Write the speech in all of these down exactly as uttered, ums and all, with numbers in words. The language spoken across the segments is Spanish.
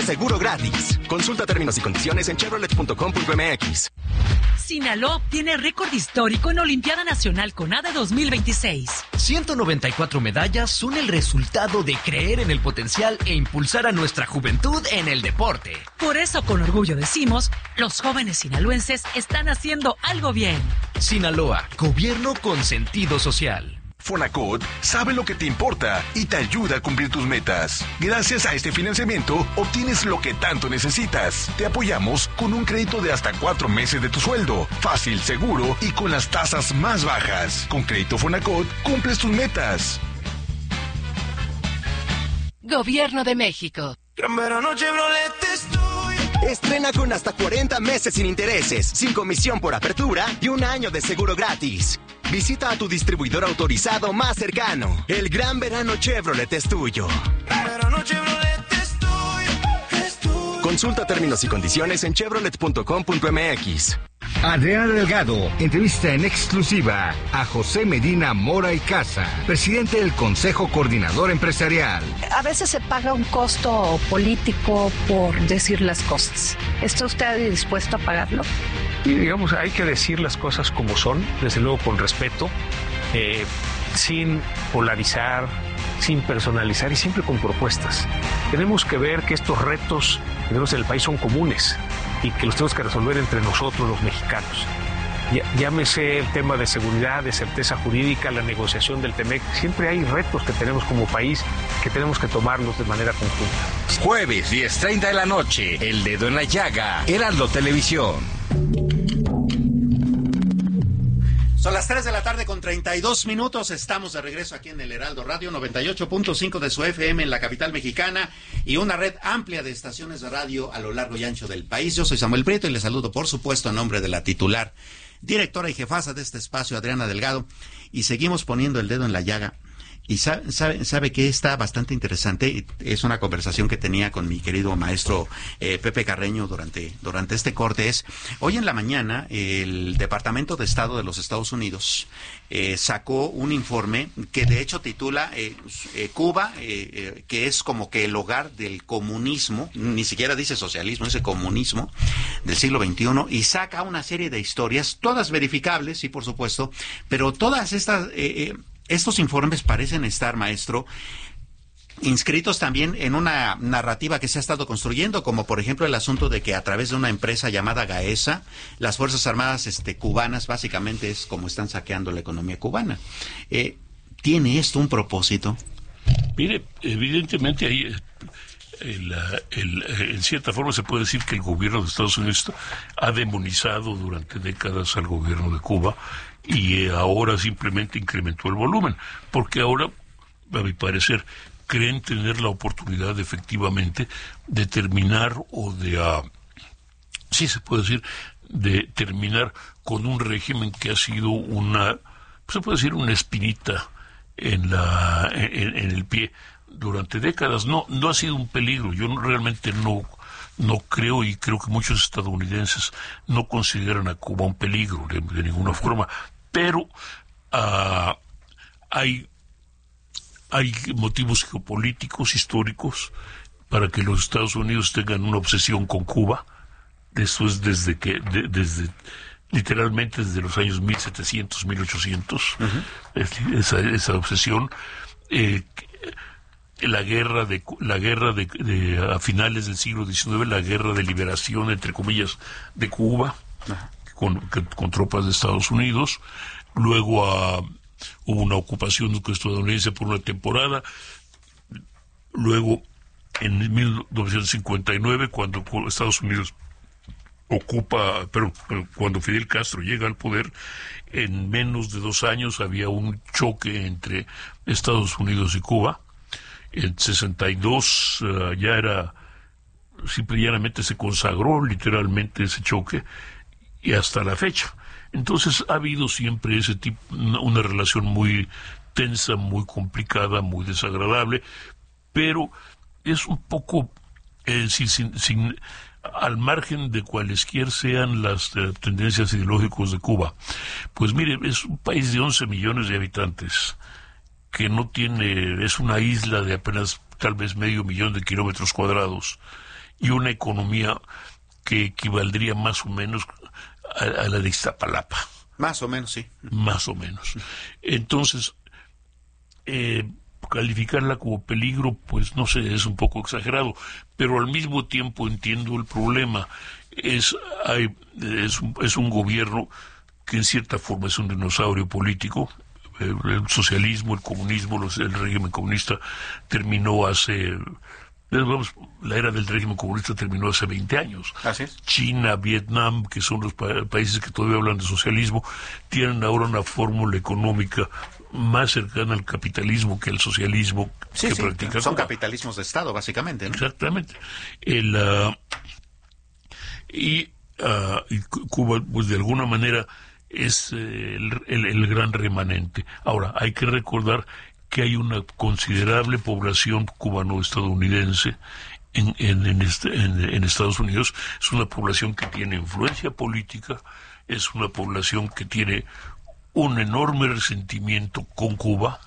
Seguro gratis. Consulta términos y condiciones en chevrolet punto com punto m x. Sinaloa obtiene récord histórico en Olimpiada Nacional CONADE dos mil veintiséis. ciento noventa y cuatro medallas son el resultado de creer en el potencial e impulsar a nuestra juventud en el deporte. Por eso, con orgullo decimos, los jóvenes sinaloenses están haciendo algo bien. Sinaloa, gobierno con sentido social. Fonacot sabe lo que te importa y te ayuda a cumplir tus metas. Gracias a este financiamiento, obtienes lo que tanto necesitas. Te apoyamos con un crédito de hasta cuatro meses de tu sueldo. Fácil, seguro y con las tasas más bajas. Con Crédito Fonacot, cumples tus metas. Gobierno de México. Gran verano Chevrolet estoy. Estrena con hasta cuarenta meses sin intereses, sin comisión por apertura y un año de seguro gratis. Visita a tu distribuidor autorizado más cercano. El gran verano Chevrolet es tuyo. Gran verano Chevrolet estoy, estoy. Consulta términos y condiciones en chevrolet punto com punto m x. Adriana Delgado entrevista en exclusiva a José Medina Mora y Casa, presidente del Consejo Coordinador Empresarial. A veces se paga un costo político por decir las cosas. ¿Está usted dispuesto a pagarlo? Y digamos, hay que decir las cosas como son, desde luego con respeto, eh, sin polarizar, sin personalizar y siempre con propuestas. Tenemos que ver que estos retos que tenemos en el país son comunes y que los tenemos que resolver entre nosotros los mexicanos. Llámese el tema de seguridad, de certeza jurídica, la negociación del TEMEC. Siempre hay retos que tenemos como país que tenemos que tomarlos de manera conjunta. Jueves, diez treinta de la noche, El Dedo en la Llaga, Heraldo Televisión. Son las tres de la tarde con treinta y dos minutos. Estamos de regreso aquí en el Heraldo Radio, noventa y ocho punto cinco de su F M en la capital mexicana y una red amplia de estaciones de radio a lo largo y ancho del país. Yo soy Samuel Prieto y les saludo, por supuesto, en nombre de la titular, directora y jefasa de este espacio, Adriana Delgado. Y seguimos poniendo el dedo en la llaga. Y sabe, sabe, sabe que está bastante interesante. Es una conversación que tenía con mi querido maestro eh, Pepe Carreño durante, durante este corte. Es, hoy en la mañana, el Departamento de Estado de los Estados Unidos eh, sacó un informe que de hecho titula eh, eh, Cuba, eh, eh, que es como que el hogar del comunismo, ni siquiera dice socialismo, dice comunismo del siglo veintiuno, y saca una serie de historias, todas verificables, sí, por supuesto, pero todas estas... Eh, eh, Estos informes parecen estar, maestro, inscritos también en una narrativa que se ha estado construyendo, como por ejemplo el asunto de que a través de una empresa llamada Gaesa, las Fuerzas Armadas este, cubanas básicamente es como están saqueando la economía cubana. Eh, ¿Tiene esto un propósito? Mire, evidentemente ahí... El, el, en cierta forma se puede decir que el gobierno de Estados Unidos ha demonizado durante décadas al gobierno de Cuba y ahora simplemente incrementó el volumen, porque ahora, a mi parecer, creen tener la oportunidad efectivamente de terminar o de, uh, sí se puede decir, de terminar con un régimen que ha sido una, se puede decir, una espinita en, la, en, en el pie durante décadas. No no ha sido un peligro. Yo no, realmente no no creo, y creo que muchos estadounidenses no consideran a Cuba un peligro de, de ninguna forma, pero uh, hay hay motivos geopolíticos históricos para que los Estados Unidos tengan una obsesión con Cuba. Eso es desde que de, desde literalmente desde los años mil setecientos, mil ochocientos, uh-huh. esa esa obsesión. eh, la guerra de la guerra de, de a finales del siglo diecinueve, la guerra de liberación entre comillas de Cuba con, con tropas de Estados Unidos. Luego uh, hubo una ocupación estadounidense por una temporada. Luego en mil novecientos cincuenta y nueve, cuando Estados Unidos ocupa, pero, pero cuando Fidel Castro llega al poder, en menos de dos años había un choque entre Estados Unidos y Cuba. En sesenta y dos uh, ya era, simple y llanamente se consagró literalmente ese choque, y hasta la fecha. Entonces ha habido siempre ese tipo, una, una relación muy tensa, muy complicada, muy desagradable, pero es un poco, eh, sin, sin, sin, al margen de cualesquiera sean las uh, tendencias ideológicas de Cuba. Pues mire, es un país de once millones de habitantes, que no tiene, es una isla de apenas tal vez medio millón de kilómetros cuadrados, y una economía que equivaldría más o menos a, a la de Iztapalapa. Más o menos, sí. Más o menos. Entonces, eh, calificarla como peligro, pues no sé, es un poco exagerado, pero al mismo tiempo entiendo el problema. Es, hay, es, un, es un gobierno que en cierta forma es un dinosaurio político. El, el socialismo, el comunismo, los, el régimen comunista terminó hace... Vamos, la era del régimen comunista terminó hace veinte años. Así es. China, Vietnam, que son los pa- países que todavía hablan de socialismo, tienen ahora una fórmula económica más cercana al capitalismo que al socialismo sí, que sí, practican. Son capitalismos de Estado, básicamente, ¿no? Exactamente. El, uh, y, uh, y Cuba, pues de alguna manera, es eh, el, el, el gran remanente. Ahora, hay que recordar que hay una considerable población cubano-estadounidense en, en, en, este, en, en Estados Unidos. Es una población que tiene influencia política, es una población que tiene un enorme resentimiento con Cuba,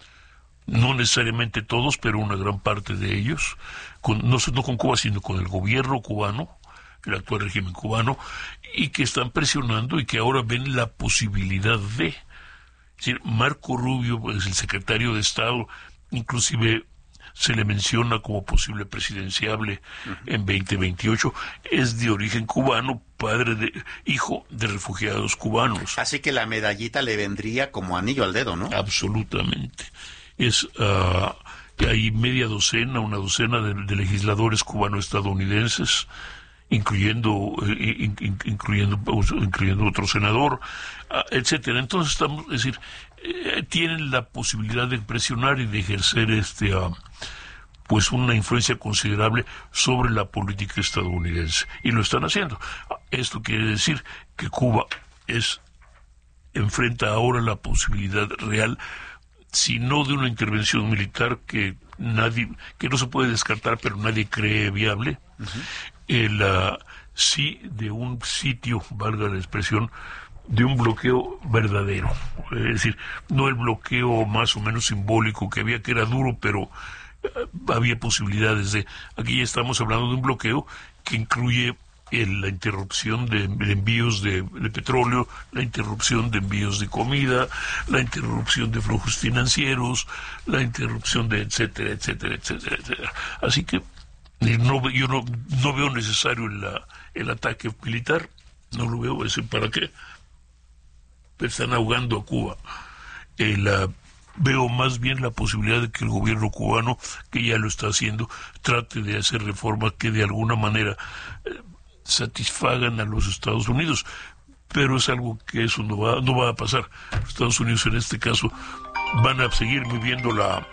no necesariamente todos, pero una gran parte de ellos, con, no, no con Cuba, sino con el gobierno cubano, el actual régimen cubano, y que están presionando y que ahora ven la posibilidad de... Es decir, Marco Rubio, pues, el secretario de Estado, inclusive se le menciona como posible presidenciable uh-huh. en veinte veintiocho, es de origen cubano, padre de hijo de refugiados cubanos. Así que la medallita le vendría como anillo al dedo, ¿no? Absolutamente. Es uh, hay media docena, una docena de, de legisladores cubano-estadounidenses, incluyendo eh, in, in, incluyendo incluyendo otro senador, uh, etcétera. Entonces estamos, es decir, eh, tienen la posibilidad de presionar y de ejercer este uh, pues una influencia considerable sobre la política estadounidense, y lo están haciendo. Esto quiere decir que Cuba es enfrenta ahora la posibilidad real, si no de una intervención militar que nadie, que no se puede descartar, pero nadie cree viable, uh-huh. el, uh, sí de un sitio, valga la expresión, de un bloqueo verdadero. Es decir, no el bloqueo más o menos simbólico que había, que era duro, pero uh, había posibilidades de... Aquí ya estamos hablando de un bloqueo que incluye el, la interrupción de, de envíos de, de petróleo, la interrupción de envíos de comida, la interrupción de flujos financieros, la interrupción de etcétera, etcétera, etcétera, etcétera. Así que no, yo no, no veo necesario el, el ataque militar, no lo veo. ¿Ese para qué? Están ahogando a Cuba. El, uh, veo más bien la posibilidad de que el gobierno cubano, que ya lo está haciendo, trate de hacer reformas que de alguna manera eh, satisfagan a los Estados Unidos, pero es algo que eso no va, no va a pasar. Los Estados Unidos en este caso van a seguir moviendo la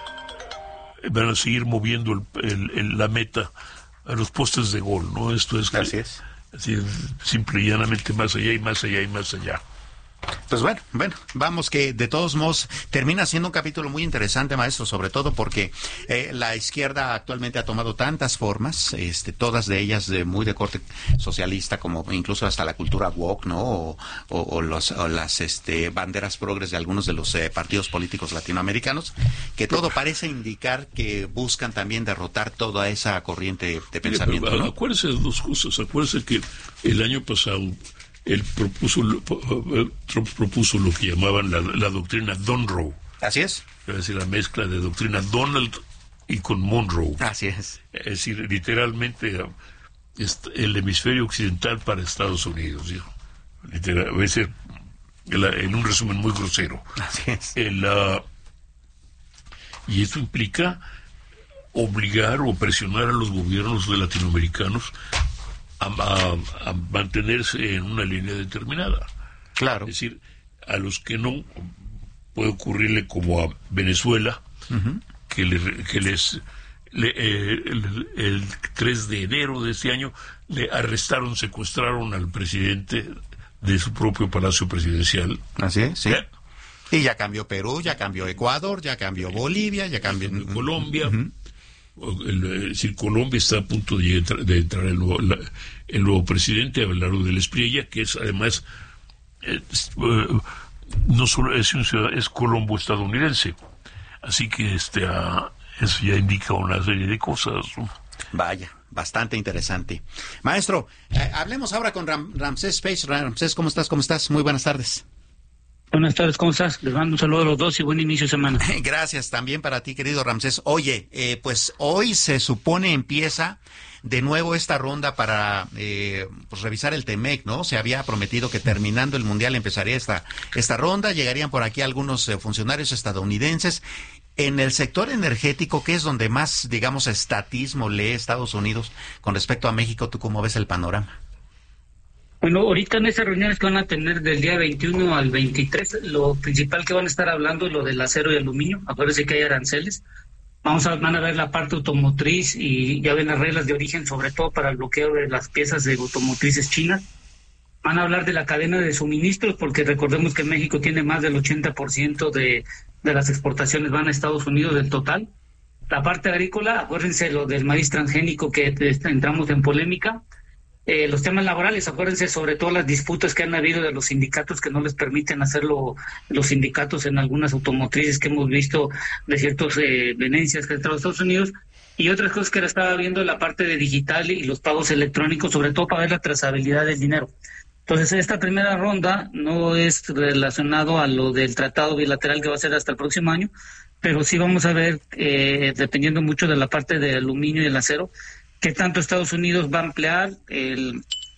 van a seguir moviendo el, el, el, la meta a los postes de gol, ¿no? Esto es, así es. Así, simple y llanamente más allá y más allá y más allá. Pues bueno, bueno, vamos que de todos modos termina siendo un capítulo muy interesante, maestro, sobre todo porque eh, la izquierda actualmente ha tomado tantas formas, este, todas de ellas de muy de corte socialista, como incluso hasta la cultura woke, ¿no? O, o, o, los, o las este, banderas progres de algunos de los eh, partidos políticos latinoamericanos, que todo parece indicar que buscan también derrotar toda esa corriente de pensamiento, Mira, ¿no? Acuérdese de dos cosas. Acuérdese que el año pasado él propuso, Trump propuso lo que llamaban la, la doctrina Donroe. Así es. Es decir, la mezcla de doctrina Donald y con Monroe. Así es. Es decir, literalmente el hemisferio occidental para Estados Unidos. ¿sí? Literal, a veces, en un resumen muy grosero. Así es. El, uh, y esto implica obligar o presionar a los gobiernos de latinoamericanos A, a, a mantenerse en una línea determinada. Claro. Es decir, a los que no, puede ocurrirle como a Venezuela, uh-huh. que, le, que les le, eh, el, el tres de enero de este año le arrestaron, secuestraron al presidente de su propio palacio presidencial. Así es, sí. ¿Eh? Y ya cambió Perú, ya cambió Ecuador, ya cambió Bolivia, ya cambió, ya cambió Colombia. Uh-huh. El, es decir, Colombia está a punto de, de entrar el nuevo, la, el nuevo presidente, Abelardo del Espriella, que es además es, uh, no solo es un ciudadano, es colombo estadounidense, así que este uh, eso ya indica una serie de cosas, ¿no? Vaya, bastante interesante. Maestro, eh, hablemos ahora con Ram, Ramsés Page. Ramsés, ¿cómo estás? ¿Cómo estás? Muy buenas tardes. Buenas tardes, ¿cómo estás? Les mando un saludo a los dos y buen inicio de semana. Gracias, también para ti, querido Ramsés. Oye, eh, pues hoy se supone empieza de nuevo esta ronda para eh, pues revisar el Temec, ¿no? Se había prometido que terminando el Mundial empezaría esta, esta ronda, llegarían por aquí algunos eh, funcionarios estadounidenses. En el sector energético, que es donde más, digamos, estatismo lee Estados Unidos con respecto a México, ¿tú cómo ves el panorama? Bueno, ahorita en esas reuniones que van a tener del día veintiuno al veintitrés, lo principal que van a estar hablando es lo del acero y aluminio. Acuérdense que hay aranceles. Vamos a, van a ver la parte automotriz y ya ven las reglas de origen, sobre todo para el bloqueo de las piezas de automotrices chinas. Van a hablar de la cadena de suministros, porque recordemos que México tiene más del ochenta por ciento de, de las exportaciones van a Estados Unidos del total. La parte agrícola, acuérdense lo del maíz transgénico que entramos en polémica. Eh, los temas laborales, acuérdense sobre todo las disputas que han habido de los sindicatos que no les permiten hacerlo los sindicatos en algunas automotrices que hemos visto de ciertas eh, venencias que han entrado a Estados Unidos, y otras cosas que ahora estaba viendo la parte de digital y los pagos electrónicos, sobre todo para ver la trazabilidad del dinero. Entonces, esta primera ronda no es relacionado a lo del tratado bilateral que va a ser hasta el próximo año, pero sí vamos a ver, eh, dependiendo mucho de la parte de aluminio y el acero, qué tanto Estados Unidos va a ampliar el,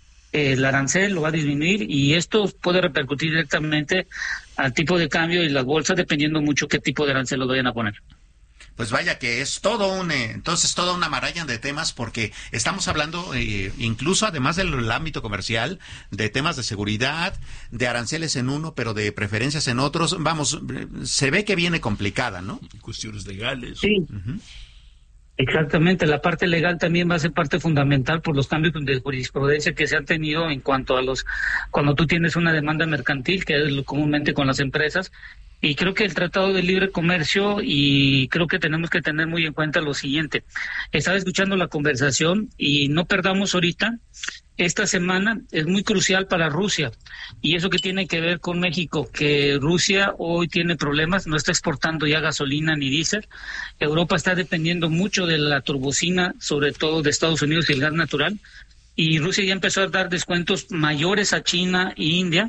el arancel, lo va a disminuir, y esto puede repercutir directamente al tipo de cambio y las bolsas, dependiendo mucho qué tipo de arancel lo vayan a poner. Pues vaya que es todo un, eh, entonces toda una maraña de temas, porque estamos hablando eh, incluso además del ámbito comercial, de temas de seguridad, de aranceles en uno, pero de preferencias en otros. Vamos, se ve que viene complicada, ¿no? Cuestiones legales. Sí. Uh-huh. Exactamente, la parte legal también va a ser parte fundamental por los cambios de jurisprudencia que se han tenido en cuanto a los, cuando tú tienes una demanda mercantil, que es lo comúnmente con las empresas, y creo que el Tratado de Libre Comercio, y creo que tenemos que tener muy en cuenta lo siguiente. Estaba escuchando la conversación y no perdamos ahorita, esta semana es muy crucial para Rusia, y eso que tiene que ver con México, que Rusia hoy tiene problemas, no está exportando ya gasolina ni diésel. Europa está dependiendo mucho de la turbocina, sobre todo de Estados Unidos y el gas natural, y Rusia ya empezó a dar descuentos mayores a China e India,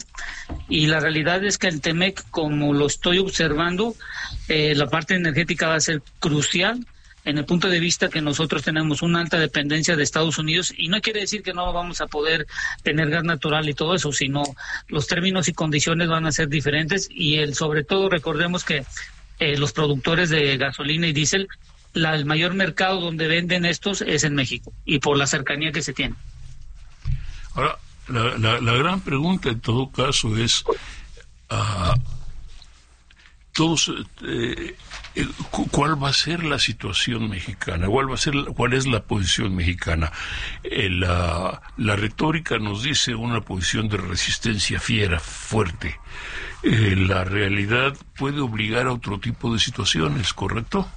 y la realidad es que el Temec, como lo estoy observando, eh, la parte energética va a ser crucial, en el punto de vista que nosotros tenemos una alta dependencia de Estados Unidos, y no quiere decir que no vamos a poder tener gas natural y todo eso, sino los términos y condiciones van a ser diferentes, y el sobre todo recordemos que eh, los productores de gasolina y diésel, la, el mayor mercado donde venden estos es en México, y por la cercanía que se tiene. Ahora, la, la, la gran pregunta en todo caso es, uh, todos, eh, ¿cuál va a ser la situación mexicana? ¿Cuál va a ser, cuál es la posición mexicana? Eh, la, la retórica nos dice una posición de resistencia fiera, fuerte. Eh, la realidad puede obligar a otro tipo de situaciones, ¿correcto?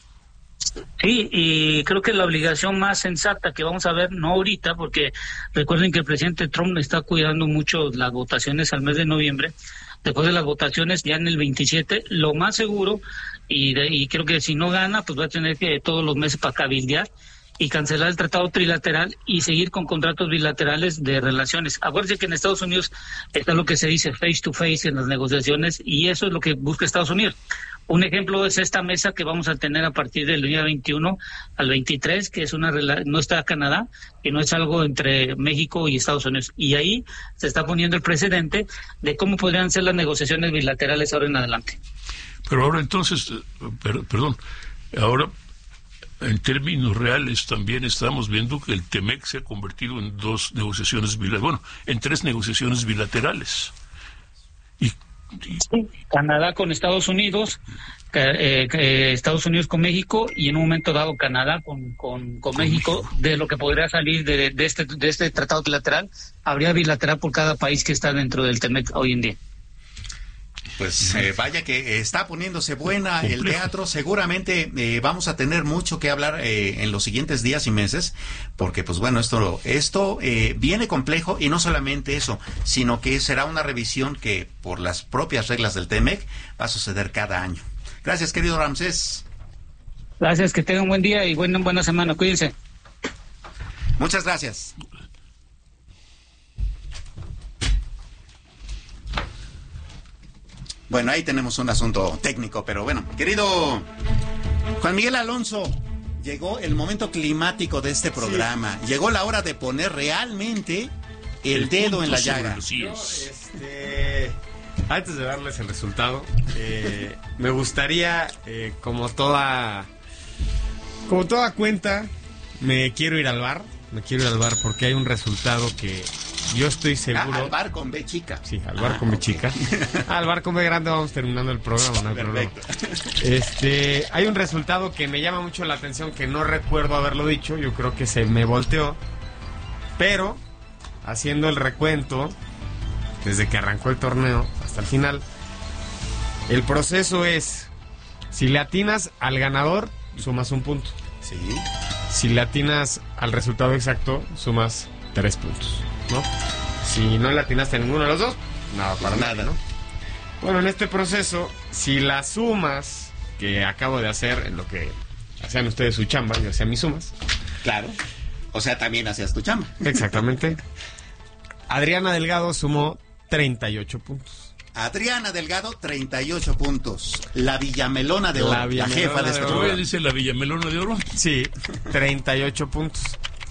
Sí, y creo que la obligación más sensata que vamos a ver, no ahorita, porque recuerden que el presidente Trump está cuidando mucho las votaciones al mes de noviembre. Después de las votaciones, ya en el veintisiete, lo más seguro, y, de, y creo que si no gana, pues va a tener que todos los meses para cabildear y cancelar el tratado trilateral y seguir con contratos bilaterales de relaciones. Acuérdense que en Estados Unidos está lo que se dice face to face en las negociaciones, y eso es lo que busca Estados Unidos. Un ejemplo es esta mesa que vamos a tener a partir del día veintiuno al veintitrés, que es una no está Canadá, que no es algo entre México y Estados Unidos. Y ahí se está poniendo el precedente de cómo podrían ser las negociaciones bilaterales ahora en adelante. Pero ahora entonces, per, perdón, ahora en términos reales también estamos viendo que el Temec se ha convertido en dos negociaciones bilaterales, bueno, en tres negociaciones bilaterales. Y Sí, Canadá con Estados Unidos, eh, eh, Estados Unidos con México, y en un momento dado Canadá con, con, con México. De lo que podría salir de, de, este, de este tratado bilateral, habría bilateral por cada país que está dentro del Temec hoy en día. Pues eh, vaya que está poniéndose buena el teatro. Seguramente eh, vamos a tener mucho que hablar eh, en los siguientes días y meses, porque pues bueno, esto esto eh, viene complejo, y no solamente eso, sino que será una revisión que por las propias reglas del Temec va a suceder cada año. Gracias, querido Ramsés. Gracias, que tengan un buen día y buena, buena semana. Cuídense. Muchas gracias. Bueno, ahí tenemos un asunto técnico, pero bueno, querido Juan Miguel Alonso, llegó el momento climático de este programa. Sí. Llegó la hora de poner realmente el, el dedo en la llaga. Yo, este, antes de darles el resultado, eh, me gustaría, eh, como toda, como toda cuenta, me quiero ir al bar. Me quiero ir al bar porque hay un resultado que yo estoy seguro. Ah, al bar con B chica. Sí, al bar ah, con B okay. chica. Al bar con B grande vamos terminando el programa, no hay problema. Este, hay un resultado que me llama mucho la atención, que no recuerdo haberlo dicho, yo creo que se me volteó. Pero, haciendo el recuento, desde que arrancó el torneo hasta el final, el proceso es, si le atinas al ganador, sumas un punto. Sí. Si le atinas al resultado exacto, sumas tres puntos, ¿no? Si no le atinaste a ninguno de los dos, nada para nada, nada, ¿no? Bueno, en este proceso, si las sumas que acabo de hacer, en lo que hacían ustedes su chamba, yo hacía mis sumas. Claro. O sea, también hacías tu chamba. Exactamente. Adriana Delgado sumó treinta y ocho puntos. Adriana Delgado, treinta y ocho puntos. La Villamelona de Oro, la, la jefa de este programa. ¿Dice la Villamelona de Oro? Sí, treinta y ocho puntos.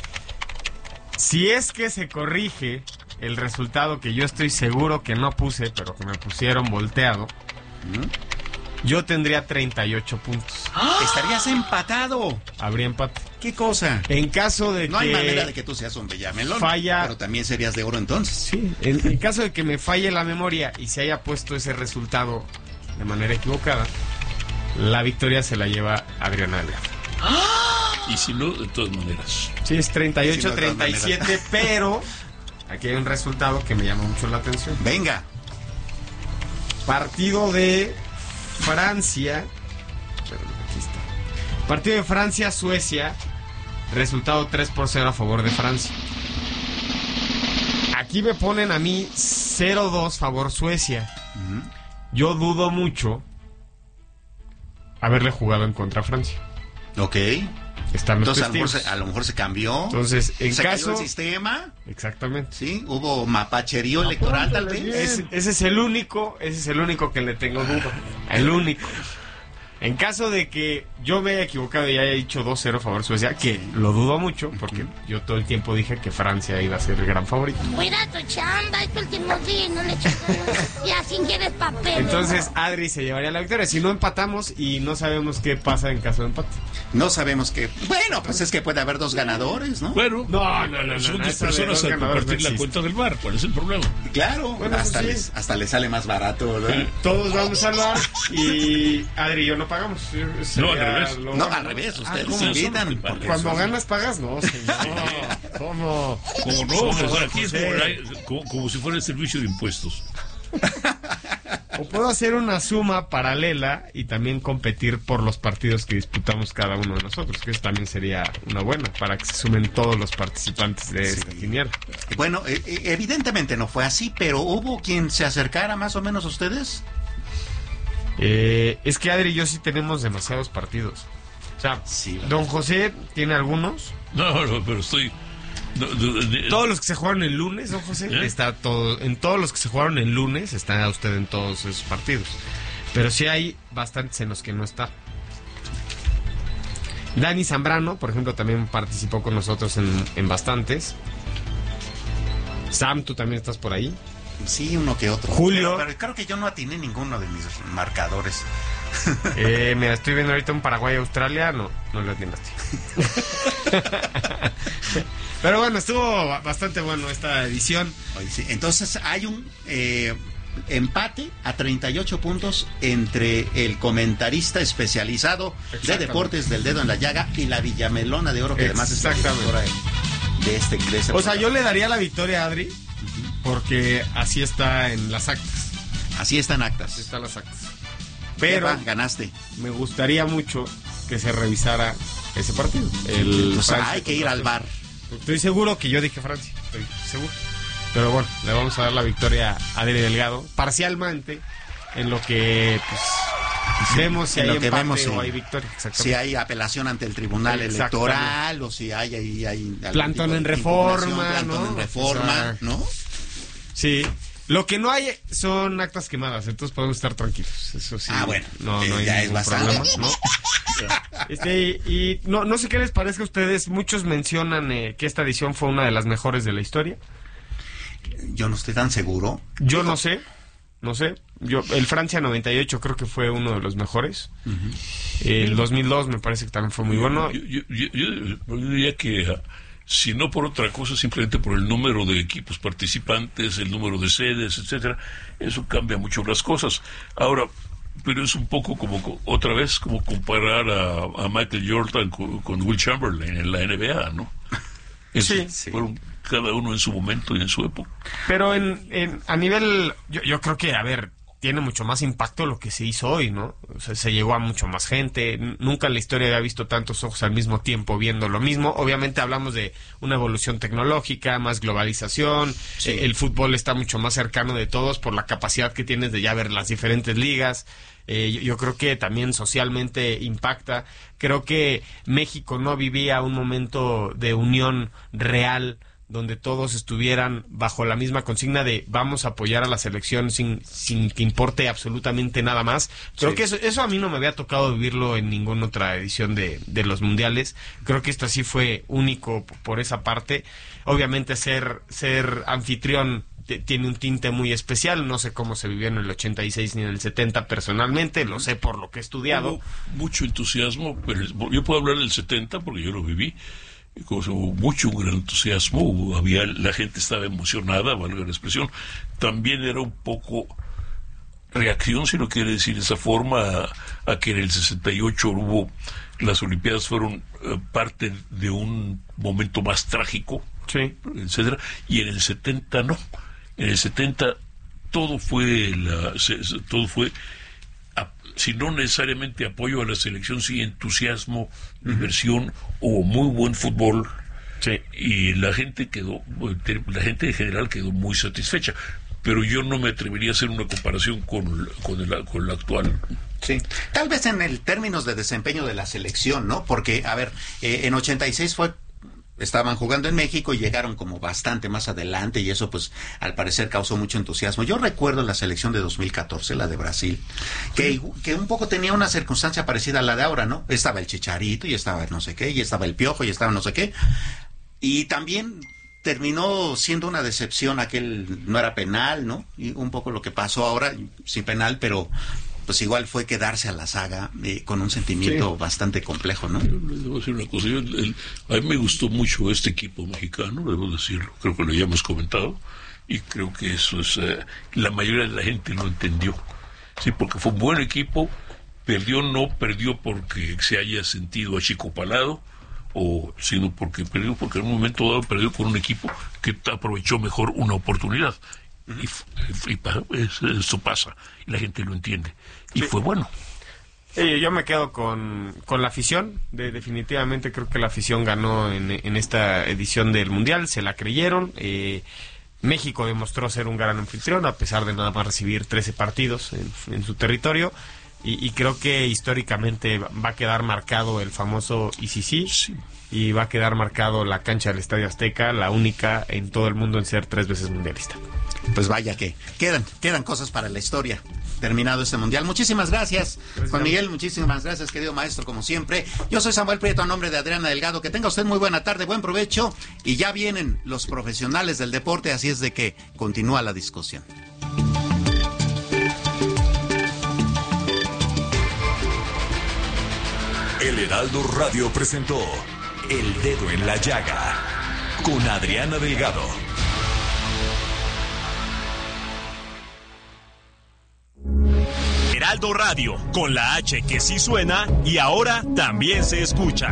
Si es que se corrige el resultado que yo estoy seguro que no puse, pero que me pusieron volteado, ¿Mm? yo tendría treinta y ocho puntos. ¡Ah! Estarías empatado. Habría empate. ¿Qué cosa? En caso de no que... No hay manera de que tú seas un Villamelón. Falla... Pero también serías de oro entonces. Sí, en, en caso de que me falle la memoria y se haya puesto ese resultado de manera equivocada, la victoria se la lleva Adriana Delgado. ¡Ah! Y si no, de todas maneras. Sí, es treinta y ocho a treinta y siete, pero aquí hay un resultado que me llama mucho la atención. Venga. Partido de Francia... Aquí está. Partido de Francia-Suecia, resultado tres por cero a favor de Francia. Aquí me ponen a mí cero dos favor Suecia. Uh-huh. Yo dudo mucho haberle jugado en contra a Francia. Ok. Están los Entonces a lo, mejor se, a lo mejor se cambió. Entonces, en se caso... cayó el sistema. Exactamente. Sí, hubo mapacherío electoral tal vez. Es, ese es el único, ese es el único que le tengo duda. El único. En caso de que yo me haya equivocado y haya dicho dos cero a favor de Suecia, que lo dudo mucho, porque yo todo el tiempo dije que Francia iba a ser el gran favorito. Cuida tu chamba, este último día, no le echas ya sin quieres papel. Entonces Adri se llevaría la victoria. Si no empatamos y no sabemos qué pasa en caso de empate. No sabemos qué. Bueno, pues es que puede haber dos ganadores, ¿no? Bueno, no, no, no, son no, dos personas al compartir no la cuenta del bar. ¿Cuál es el problema? Claro, bueno, hasta, pues, les, sí. hasta les sale más barato, ¿verdad? Todos vamos al bar y Adri y yo no pagamos. No, al revés. No, al revés. Ustedes ah, se invitan. Cuando ganas, pagas, no, señor. ¿Cómo? Como no, mejor aquí es como, la, como, como si fuera el servicio de impuestos. O puedo hacer una suma paralela y también competir por los partidos que disputamos cada uno de nosotros, que eso también sería una buena, para que se sumen todos los participantes de sí. esta quiniela. Bueno, eh, evidentemente no fue así, pero ¿hubo quien se acercara más o menos a ustedes? Eh, es que Adri y yo sí tenemos demasiados partidos. O sea, sí, don José tiene algunos. No, no, pero estoy... No, no, no, todos los que se jugaron el lunes, don José, ¿eh? Está todo, en todos los que se jugaron el lunes está usted en todos esos partidos. Pero sí hay bastantes en los que no está. Dani Zambrano, por ejemplo, también participó con nosotros en, en bastantes. Sam, tú también estás por ahí. Sí, uno que otro. Julio. Pero, pero creo que yo no atiné ninguno de mis marcadores. Eh, mira, estoy viendo ahorita un Paraguay-Australia. No, no lo atinaste. Pero bueno, estuvo bastante bueno esta edición. Sí, entonces hay un eh, empate a treinta y ocho puntos entre el comentarista especializado de deportes del Dedo en la Llaga y la Villamelona de Oro, que además es directora de este ingreso. O sea, yo le daría la victoria a Adri, uh-huh, porque así está en las actas. Así están actas. Así están las actas. Pero Epa, ganaste. Me gustaría mucho que se revisara ese partido. El o sea, hay que ir al bar. Estoy seguro que yo dije Francia, estoy seguro. Pero bueno, le vamos a dar la victoria a Adri Delgado, parcialmente, en lo que pues Vemos si en hay lo que empate vemos, o sí. hay victoria. Si hay apelación ante el tribunal electoral o si hay ahí hay, hay plantón en reforma, plantón ¿no? en reforma, o sea, ¿no? Sí. Lo que no hay son actas quemadas, entonces podemos estar tranquilos. Eso sí. Ah, bueno. No, no hay ya ningún es bastante. problema, ¿no? Este, y, y no, no sé qué les parezca a ustedes. Muchos mencionan eh, que esta edición fue una de las mejores de la historia. Yo no estoy tan seguro. Yo no sé. No sé, yo el Francia noventa y ocho creo que fue uno de los mejores. Uh-huh. El dos mil dos me parece que también fue muy bueno. Yo, yo, yo, yo, yo diría que uh, si no por otra cosa, simplemente por el número de equipos participantes, el número de sedes, etcétera, eso cambia mucho las cosas. Ahora, pero es un poco como otra vez como comparar a, a Michael Jordan con, con Will Chamberlain en la N B A, ¿no? Eso, sí, sí. Fueron cada uno en su momento y en su época. Pero en, en a nivel, yo, yo creo que, a ver, tiene mucho más impacto lo que se hizo hoy, ¿no? O sea, se llegó a mucho más gente. Nunca en la historia había visto tantos ojos al mismo tiempo viendo lo mismo. Obviamente hablamos de una evolución tecnológica, más globalización. Sí. Eh, el fútbol está mucho más cercano de todos por la capacidad que tienes de ya ver las diferentes ligas. Eh, yo, yo creo que también socialmente impacta. Creo que México no vivía un momento de unión real donde todos estuvieran bajo la misma consigna de vamos a apoyar a la selección sin sin que importe absolutamente nada más. Creo sí. que eso, eso a mí no me había tocado vivirlo en ninguna otra edición de, de los mundiales. Creo que esto sí fue único por esa parte. Obviamente ser, ser anfitrión t- tiene un tinte muy especial. No sé cómo se vivió en el ochenta y seis ni en el setenta personalmente, lo sé por lo que he estudiado. Hubo mucho entusiasmo, pero yo puedo hablar del setenta porque yo lo viví. Hubo mucho, un gran entusiasmo, había, la gente estaba emocionada, valga la expresión. También era un poco reacción, si no quiere decir de esa forma, a, a que en el sesenta y ocho hubo, las Olimpiadas fueron uh, parte de un momento más trágico, sí. etcétera, y en el setenta no. En el setenta todo fue, la, se, todo fue si no necesariamente apoyo a la selección, sí entusiasmo, diversión o muy buen fútbol. Sí. Y la gente quedó, la gente en general quedó muy satisfecha. Pero yo no me atrevería a hacer una comparación con, con, el, con la actual. Sí, tal vez en el términos de desempeño de la selección, ¿no? Porque, a ver, eh, en ochenta y seis fue... estaban jugando en México y llegaron como bastante más adelante y eso pues al parecer causó mucho entusiasmo. Yo recuerdo la selección de dos mil catorce, la de Brasil, que, que un poco tenía una circunstancia parecida a la de ahora, ¿no? Estaba el Chicharito y estaba no sé qué, y estaba el Piojo y estaba no sé qué. Y también terminó siendo una decepción aquel, no era penal, ¿no? Y un poco lo que pasó ahora, sin penal, pero... pues igual fue quedarse a la saga eh, con un sentimiento sí. bastante complejo, ¿no? Yo les debo decir una cosa, yo, el, a mí me gustó mucho este equipo mexicano, debo decirlo, creo que lo hayamos comentado, y creo que eso es, eh, la mayoría de la gente lo entendió, sí, porque fue un buen equipo, perdió, no perdió porque se haya sentido achicopalado, o sino porque perdió, porque en un momento dado perdió con un equipo que aprovechó mejor una oportunidad. Y, y, y eso pasa y la gente lo entiende y sí. fue bueno. Eh, yo me quedo con, con la afición, de, definitivamente creo que la afición ganó en, en esta edición del Mundial, se la creyeron. eh, México demostró ser un gran anfitrión a pesar de nada más recibir trece partidos en, en su territorio y, y creo que históricamente va a quedar marcado el famoso I C C sí. y va a quedar marcado la cancha del Estadio Azteca, la única en todo el mundo en ser tres veces mundialista. Pues vaya que quedan, quedan cosas para la historia. Terminado este mundial. Muchísimas gracias, gracias, Juan Miguel. Muchísimas gracias, querido maestro, como siempre. Yo soy Samuel Prieto, a nombre de Adriana Delgado. Que tenga usted muy buena tarde, buen provecho. Y ya vienen los profesionales del deporte, así es de que continúa la discusión. El Heraldo Radio presentó El Dedo en la Llaga con Adriana Delgado. Heraldo Radio, con la H que sí suena y ahora también se escucha.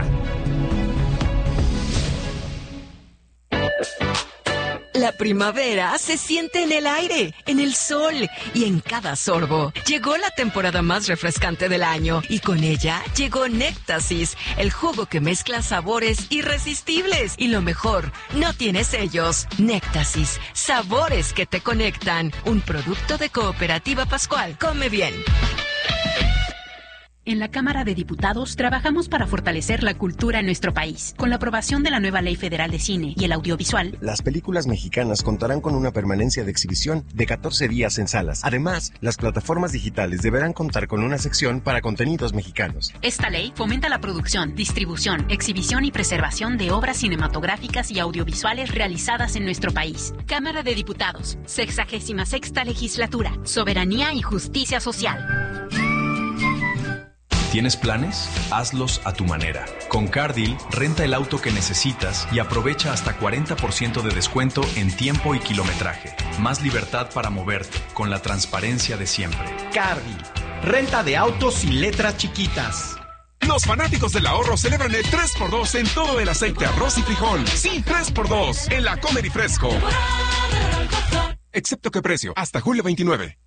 La primavera se siente en el aire, en el sol y en cada sorbo. Llegó la temporada más refrescante del año y con ella llegó Néctasis, el jugo que mezcla sabores irresistibles. Y lo mejor, no tiene sellos. Néctasis, sabores que te conectan. Un producto de Cooperativa Pascual. Come bien. En la Cámara de Diputados trabajamos para fortalecer la cultura en nuestro país. Con la aprobación de la nueva Ley Federal de Cine y el audiovisual, las películas mexicanas contarán con una permanencia de exhibición de catorce días en salas. Además, las plataformas digitales deberán contar con una sección para contenidos mexicanos. Esta ley fomenta la producción, distribución, exhibición y preservación de obras cinematográficas y audiovisuales realizadas en nuestro país. Cámara de Diputados, sexagésima sexta legislatura, soberanía y justicia social. ¿Tienes planes? Hazlos a tu manera. Con CarDeal, renta el auto que necesitas y aprovecha hasta cuarenta por ciento de descuento en tiempo y kilometraje. Más libertad para moverte, con la transparencia de siempre. CarDeal, renta de autos sin letras chiquitas. Los fanáticos del ahorro celebran el tres por dos en todo el aceite, arroz y frijol. Sí, tres por dos en la Comer y Fresco. Excepto que precio, hasta julio veintinueve.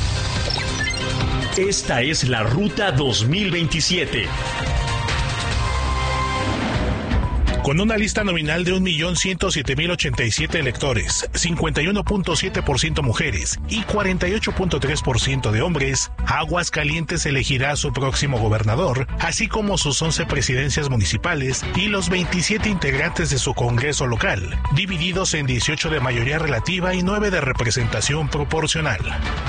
Esta es la Ruta dos mil veintisiete. Con una lista nominal de un millón ciento siete mil ochenta y siete electores, cincuenta y uno punto siete por ciento mujeres y cuarenta y ocho punto tres por ciento de hombres, Aguascalientes elegirá a su próximo gobernador, así como sus once presidencias municipales y los veintisiete integrantes de su Congreso local, divididos en dieciocho de mayoría relativa y nueve de representación proporcional.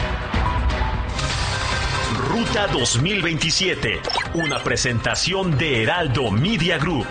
Ruta dos mil veintisiete, una presentación de Heraldo Media Group.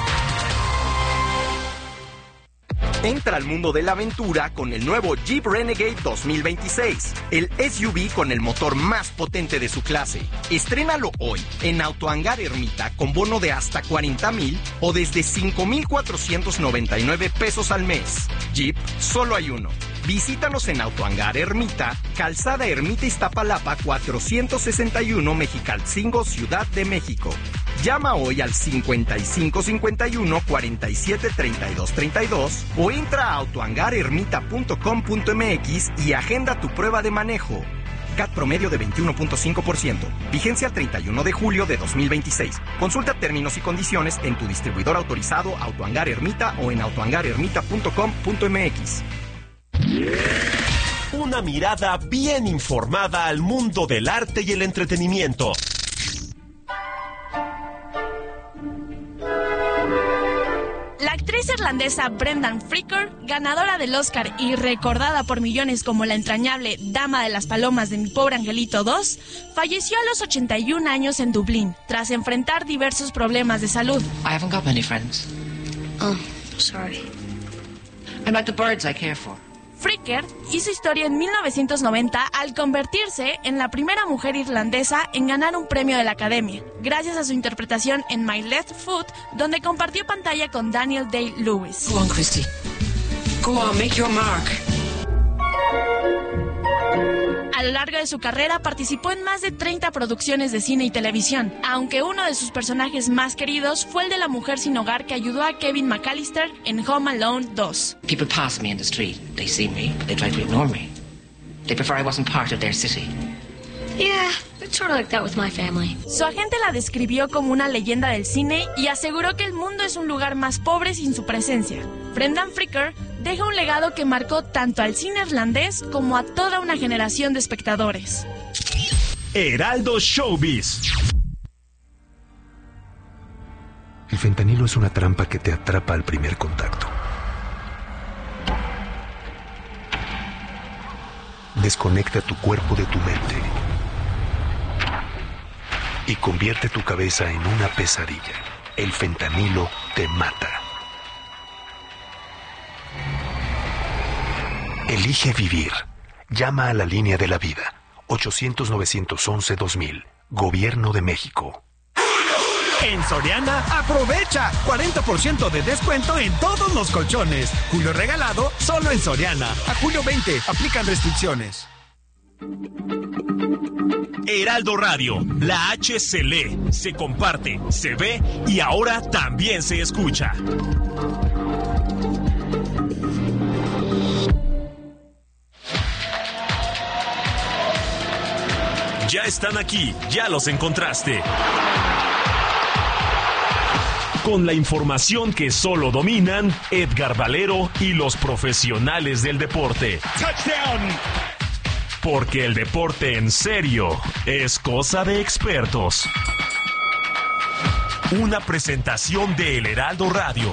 Entra al mundo de la aventura con el nuevo Jeep Renegade dos mil veintiséis, el S U V con el motor más potente de su clase. Estrénalo hoy en Autohangar Ermita con bono de hasta cuarenta mil o desde cinco mil cuatrocientos noventa y nueve pesos al mes. Jeep, solo hay uno. Visítanos en Autohangar Ermita, Calzada Ermita Iztapalapa cuatrocientos sesenta y uno, Mexicalcingo, Ciudad de México. Llama hoy al cincuenta y cinco cincuenta y uno cuarenta y siete treinta y dos treinta y dos o entra a autohangar ermita punto com punto m x y agenda tu prueba de manejo. C A T promedio de veintiuno punto cinco por ciento. Vigencia el treinta y uno de julio de dos mil veintiséis. Consulta términos y condiciones en tu distribuidor autorizado Autohangar Ermita o en autohangar ermita punto com punto m x. Una mirada bien informada al mundo del arte y el entretenimiento. La actriz irlandesa Brendan Fraser, ganadora del Oscar y recordada por millones como la entrañable Dama de las Palomas de Mi Pobre Angelito dos, falleció a los ochenta y un años en Dublín, tras enfrentar diversos problemas de salud. I haven't got many friends. Oh, sorry. I'm like the birds I care for. Fraser hizo historia en mil novecientos noventa al convertirse en la primera mujer irlandesa en ganar un premio de la Academia, gracias a su interpretación en My Left Foot, donde compartió pantalla con Daniel Day-Lewis. Go on, Christy. Go on, make your mark. A lo largo de su carrera participó en más de treinta producciones de cine y televisión, aunque uno de sus personajes más queridos fue el de la mujer sin hogar que ayudó a Kevin McAllister en Home Alone dos. People pass me in the street. They see me, but they try to ignore me. They prefer I wasn't part of their city. Yeah, it's sort of like that with my family. Su agente la describió como una leyenda del cine y aseguró que el mundo es un lugar más pobre sin su presencia. Brendan Fraser deja un legado que marcó tanto al cine irlandés como a toda una generación de espectadores. Heraldo Showbiz. El fentanilo es una trampa que te atrapa al primer contacto. Desconecta tu cuerpo de tu mente y convierte tu cabeza en una pesadilla. El fentanilo te mata. Elige vivir. Llama a la línea de la vida. ochocientos novecientos once dos mil. Gobierno de México. En Soriana, aprovecha cuarenta por ciento de descuento en todos los colchones. Julio regalado, solo en Soriana. A julio veinte, aplican restricciones. Heraldo Radio, la H se lee, se comparte, se ve y ahora también se escucha. Ya están aquí, ya los encontraste. Con la información que solo dominan Edgar Valero y los profesionales del deporte. ¡Touchdown! Porque el deporte en serio es cosa de expertos. Una presentación de El Heraldo Radio.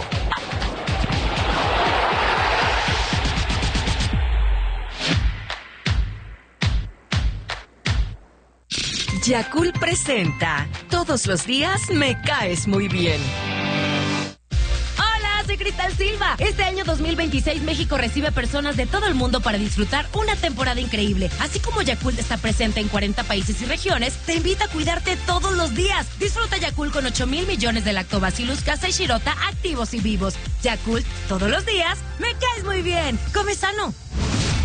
Yakult presenta Todos los días me caes muy bien. Soy Cristal Silva. Este año dos mil veintiséis México recibe personas de todo el mundo para disfrutar una temporada increíble. Así como Yakult está presente en cuarenta países y regiones, te invita a cuidarte todos los días. Disfruta Yakult con ocho mil millones de Lactobacillus casei shirota activos y vivos. Yakult, todos los días, me caes muy bien. Come sano.